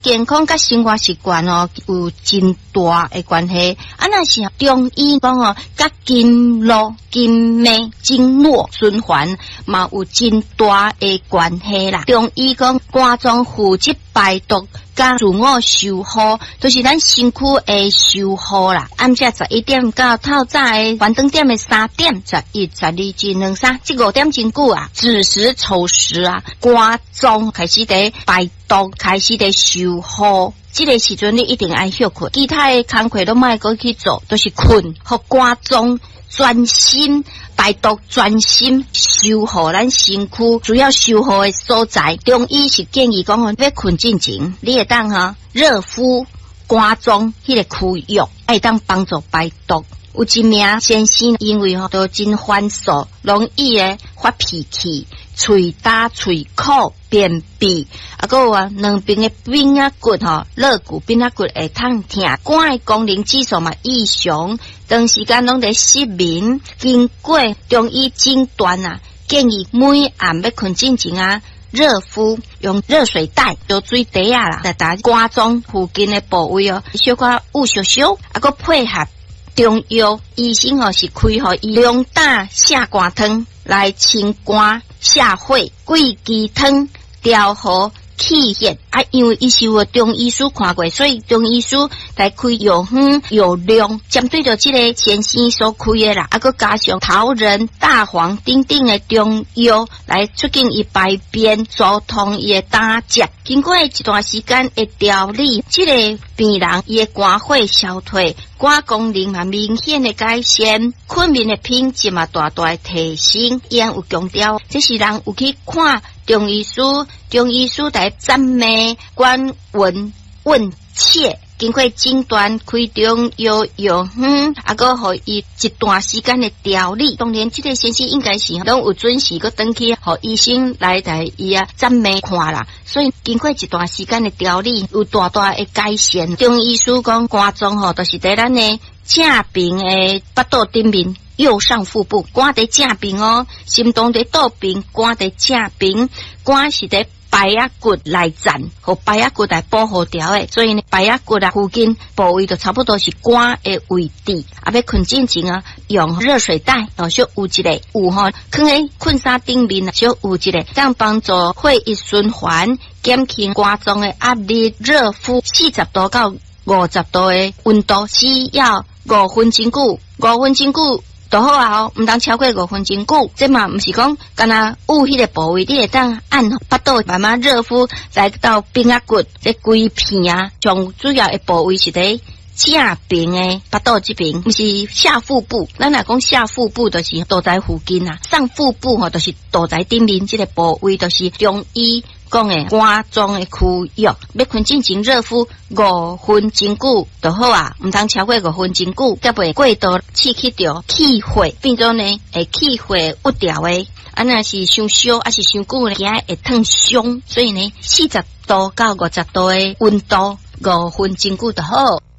健康甲生活习惯哦有真大的关系。那是中医讲哦，甲经络、经脉、经络循环嘛有真大的关系啦。中医讲肝脏负责排毒甲自我修护，就是咱身躯的修护啦。暗时11点到透早的关灯点的3点，11、12、1、2、3，这5点真久啊，子时丑时啊，肝脏开始在排毒，开始在修护。这个时阵你一定要休困，其他的工课都莫搁去做，都是困，和肝脏专心排毒，专心修护咱身躯主要修护的所在。中医是建议讲，要困之前，你会当热敷肝脏迄个区域，会当帮助排毒。有一名先生因为都真烦躁，容易发脾气，嘴打嘴苦，便秘，还有两边的髌仔骨肋骨髌仔骨会痛痛，肝的功能指数嘛异常，长时间拢在失眠。经过中医诊断啊，建议每暗要困之前热敷，用热水袋有水袋啦，来打肝脏附近的部位小可捂烧烧，还有配合中药医生是开予伊凉打下肝汤来清肝下血，桂枝汤调和气血因为伊是有中医师看过，所以中医师来开药方药量，针对着这个先生所开的啦，还加上桃仁、大黄等等的中药来促进伊排便，疏通伊的胆结。经过一段时间的调理，这个病人伊的肝火消退，肝功能嘛明显的改善，困眠的品质嘛大大的提升。伊有强调，这是人有去看中医师，中医师来赞美观闻问切，经过诊断开中药药方，还予伊一段时间的调理。当然，这个先生应该是拢有准时个登去，予医生来伊赞美看啦。所以经过一段时间的调理，有大大的改善。中医师讲肝脏都是在咱的正边的腹肚顶面。右上腹部，肝在正边心脏在倒边，肝在正边，肝是在排压骨来站，和排压骨来保护掉的，所以呢，排压骨附近部位就差不多是肝的位置。要困之前用热水袋小捂一个，放在困衫顶面小捂一个，这样帮助血液循环，减轻肝脏的压力。热敷40度到50度的温度，只要5分钟久，5分钟久。就好唔当超过5分钟久，这嘛唔是讲干那捂迄个部位，你会当按腹肚慢慢热敷，再到髌仔骨，这规片从主要的部位是在正边的腹肚这边，不是下腹部。咱若讲下腹部，就是肚脐附近上腹部就是肚脐顶面这个部位，就是中医讲的肝脏的区域。要困之前热敷5分钟久就好唔通超过5分钟久，才袂过度刺激到气血，变做呢会气血不调的。若是伤烧，还是伤久呢，惊会烫伤。所以呢，40度到50度的温度，5分钟久就好。